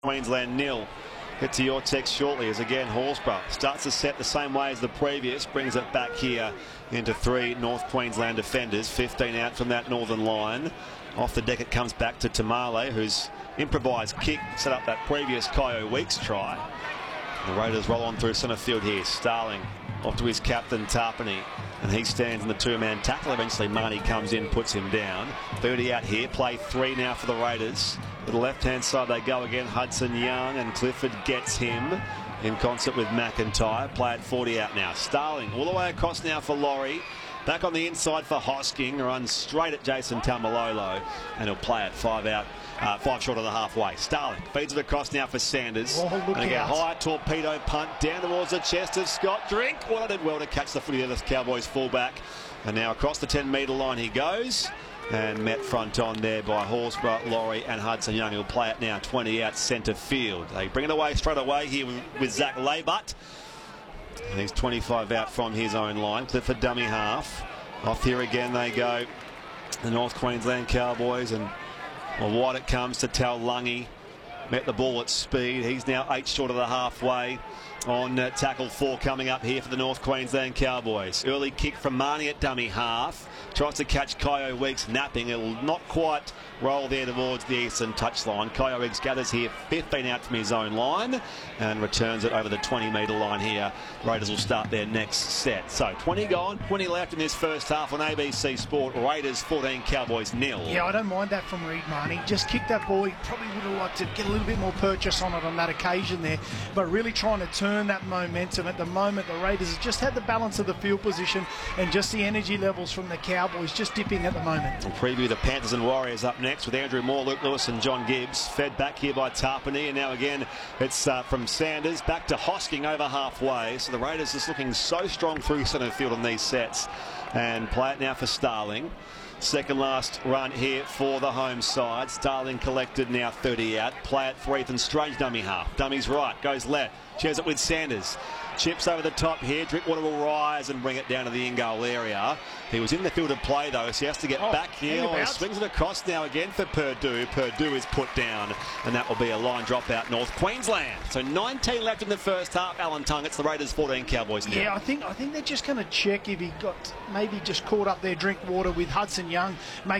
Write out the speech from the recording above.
Queensland 0. Get to your text shortly as again Horsburgh starts the set the same way as the previous, brings it back here into 3 North Queensland defenders, 15 out from that northern line. Off the deck it comes back to Tamale, whose improvised kick set up that previous Kyo Weeks try. The Raiders roll on through centre field here. Starling off to his captain Tarpany, and he stands in the two-man tackle. Eventually Marnie comes in, puts him down. 30 out here, play 3 now for the Raiders. To the left-hand side they go again. Hudson Young, and Clifford gets him in concert with McIntyre. Play at 40 out now. Starling all the way across now for Laurie. Back on the inside for Hosking, runs straight at Jason Taumalolo, and he'll play it 5 out, 5 short of the halfway. Starling feeds it across now for Sanders. And again, high torpedo punt down towards the chest of Scott Drink. Well, did well to catch the footy of the Cowboys fullback. And now across the 10-metre line he goes, and met front on there by Horsburgh, Laurie and Hudson Young. He'll play it now 20 out centre field. They bring it away straight away here with Zach Laybutt. And he's 25 out from his own line. Clifford dummy half. Off here again they go, the North Queensland Cowboys, and well, wide it comes to Tal Lungi. Met the ball at speed. He's now 8 short of the halfway on tackle 4 coming up here for the North Queensland Cowboys. Early kick from Marnie at dummy half. Tries to catch Kyo Weeks napping. It'll not quite roll there towards the eastern touchline. Kyo Weeks gathers here 15 out from his own line and returns it over the 20-metre line here. Raiders will start their next set. So 20 gone, 20 left in this first half on ABC Sport. Raiders 14, Cowboys 0. Yeah, I don't mind that from Reid, Marnie. Just kick that ball. He probably would have liked to get a little bit more purchase on it on that occasion there, but really trying to turn that momentum. At the moment, the Raiders have just had the balance of the field position and just the energy levels from the Cowboys just dipping at the moment. We'll preview the Panthers and Warriors up next with Andrew Moore, Luke Lewis and John Gibbs. Fed back here by Tarpany, and now again it's from Sanders back to Hosking over halfway. So the Raiders just looking so strong through centre field on these sets, and play it now for Starling. Second last run here for the home side. Starling collected now 30 out. Play it for Ethan Strange, dummy half. Dummy's right, goes left. Shares it with Sanders. Chips over the top here. Drinkwater will rise and bring it down to the in-goal area. He was in the field of play though, so he has to get back here. He swings it across now again for Purdue. Purdue is put down, and that will be a line drop out North Queensland. So 19 left in the first half. Alan Tongue, it's the Raiders 14, Cowboys 0. Yeah, I think they're just going to check if he got maybe just caught up there Drinkwater with Hudson Young, making